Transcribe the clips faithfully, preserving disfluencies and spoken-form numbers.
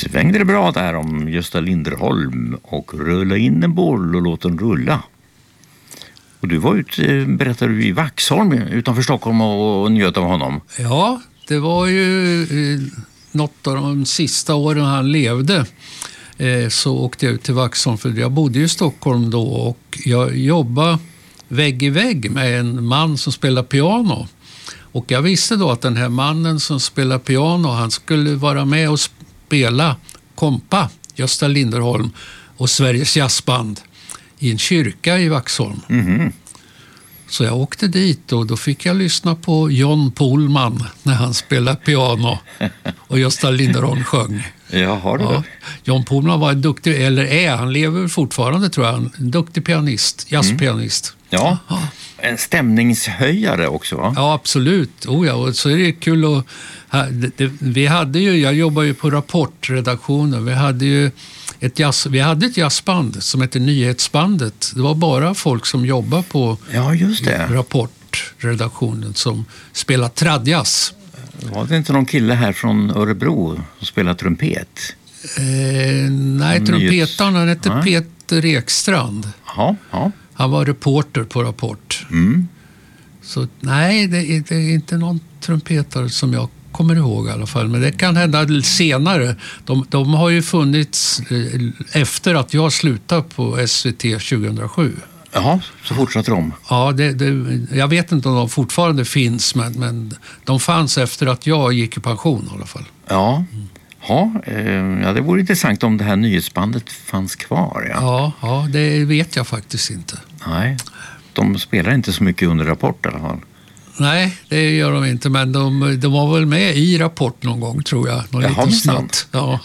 svängde det bra där om Gösta Linderholm och rulla in en boll och låt den rulla. Och du var ute, berättade du, i Vaxholm utanför Stockholm och, och njöt av honom. Ja, det var ju eh, något av de sista åren han levde. Eh, så åkte jag ut till Vaxholm, för jag bodde i Stockholm då, och jag jobbade vägg i vägg med en man som spelar piano. Och jag visste då att den här mannen som spelar piano, han skulle vara med och spela kompa, Gösta Linderholm och Sveriges jazzband i en kyrka i Vaxholm. Mm-hmm. Så jag åkte dit och då fick jag lyssna på John Pohlman när han spelade piano och Gösta Linderholm sjöng. Ja, har du ja. det? John Pohlman var en duktig, eller är, han lever fortfarande tror jag, en duktig pianist, jazzpianist. Mm. Ja, ja, en stämningshöjare också, va? Ja, absolut. Oh ja, och så är det kul att... Det, det, vi hade ju, jag jobbar ju på Rapportredaktionen, vi hade ju ett jazz, vi hade ett jazzband som heter Nyhetsbandet. Det var bara folk som jobbar på ja, just det. Rapportredaktionen som spelar tradjazz. Var det inte någon kille här från Örebro som spelar trumpet? Eh, nej, trumpetaren, han hette ja. Peter Ekstrand. Ja, ja. Han var reporter på Rapport. Mm. Så nej, det är, det är inte någon trumpetare som jag kommer ihåg i alla fall. Men det kan hända senare. De, de har ju funnits efter att jag slutade på S V T tjugohundrasju. Jaha, så fortsatte de? Ja, det, det, jag vet inte om de fortfarande finns, men, men de fanns efter att jag gick i pension i alla fall. Ja, ja, eh, ja det vore intressant om det här nyhetsbandet fanns kvar. Ja, ja, ja det vet jag faktiskt inte. Nej, de spelar inte så mycket under Rapport i alla fall. Nej, det gör de inte, men de, de var väl med i Rapport någon gång, tror jag. Någon Jaha, liten snutt. Ja.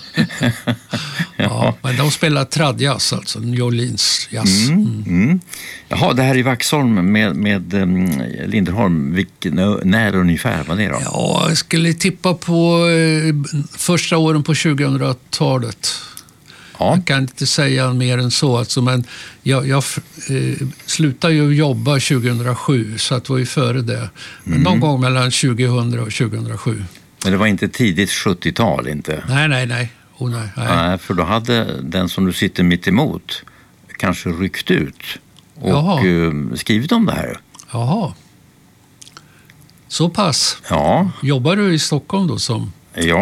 Ja, men de spelar tradjazz, alltså New Orleans jazz. Mm, mm. Mm. Jaha, det här i Vaxholm med, med um, Linderholm, vilken, när ungefär var det då? Ja, jag skulle tippa på eh, första åren på tjugohundratalet. Ja. Jag kan inte säga mer än så, alltså, men jag, jag eh, slutade ju jobba tjugohundrasju, så att det var ju före det. Men mm. någon gång mellan tjugohundra och tjugohundrasju. Men det var inte tidigt sjuttiotal, inte? Nej, nej, nej. Oh, nej, nej. nej. För då hade den som du sitter mitt emot kanske ryckt ut och Jaha. skrivit om det här. Jaha. Så pass. Ja. Jobbar du i Stockholm då som... Ja.